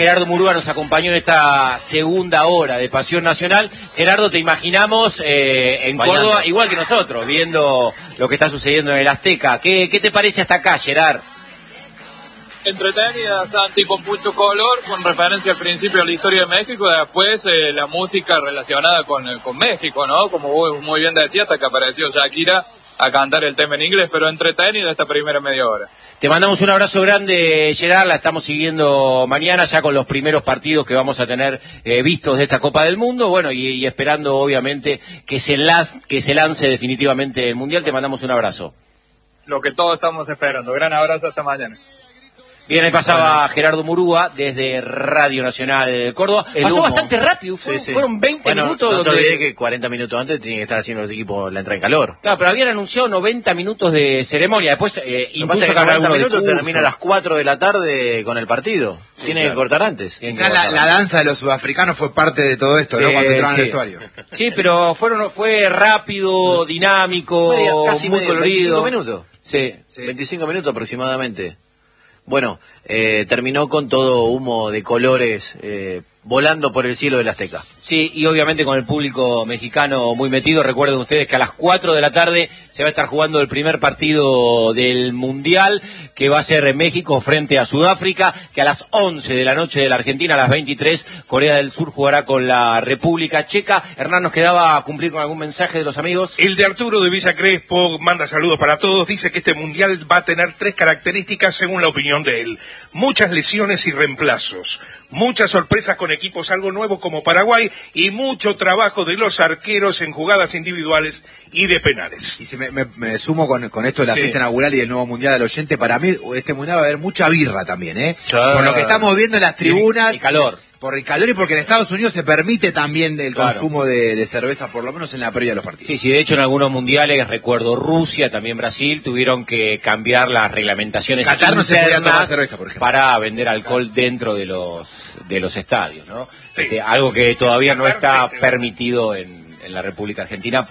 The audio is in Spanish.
Gerardo Murúa nos acompañó en esta segunda hora de Pasión Nacional. Gerardo, te imaginamos en Córdoba, igual que nosotros, viendo lo que está sucediendo en el Azteca. ¿Qué te parece hasta acá, Gerard? Entretenida, Santi, con mucho color, con referencia al principio a la historia de México, y después la música relacionada con México, ¿no? Como vos muy bien decías, hasta que apareció Shakira a cantar el tema en inglés, pero entretenida esta primera media hora. Te mandamos un abrazo grande, Gerard, la estamos siguiendo mañana ya con los primeros partidos que vamos a tener vistos de esta Copa del Mundo, bueno, y esperando obviamente que se lance definitivamente el Mundial. Te mandamos un abrazo. Lo que todos estamos esperando. Gran abrazo, hasta mañana. Bien, ahí pasaba Gerardo Murúa desde Radio Nacional Córdoba. Pasó bastante rápido, fueron 20 minutos. No te olvides que 40 minutos antes tenía que estar haciendo el equipo la entrada en calor. Claro, pero habían anunciado 90 minutos de ceremonia. Después, incluso que 90 minutos termina a las 4 de la tarde con el partido. Sí, tiene que cortar antes. Quizás la danza de los sudafricanos fue parte de todo esto, ¿no? Cuando entraban al vestuario. Sí, pero fue rápido, dinámico, casi muy colorido. 25 minutos. Sí. 25 minutos aproximadamente. Bueno, terminó con todo humo de colores volando por el cielo del Azteca. Sí, y obviamente con el público mexicano muy metido. Recuerden ustedes que a las 4 de la tarde se va a estar jugando el primer partido del Mundial, que va a ser en México frente a Sudáfrica, que a las 11 de la noche de la Argentina, a las 23, Corea del Sur jugará con la República Checa. Hernán, ¿nos quedaba cumplir con algún mensaje de los amigos? El de Arturo de Villa Crespo manda saludos para todos. Dice que este Mundial va a tener 3 características según la opinión de él: muchas lesiones y reemplazos, muchas sorpresas con equipos algo nuevos como Paraguay, y mucho trabajo de los arqueros en jugadas individuales y de penales. Y si me sumo con esto de la fiesta inaugural y del nuevo Mundial al oyente, para mí este Mundial va a haber mucha birra también, ¿eh? Por lo que estamos viendo en las tribunas. Y calor. Por el calor y porque en Estados Unidos se permite también el consumo de cerveza, por lo menos en la previa de los partidos. Sí, de hecho en algunos mundiales, recuerdo Rusia, también Brasil, tuvieron que cambiar las reglamentaciones Qatar no se podía tomar cerveza, por ejemplo, para vender alcohol dentro de los estadios, ¿no? Algo que todavía no está permitido en la República Argentina.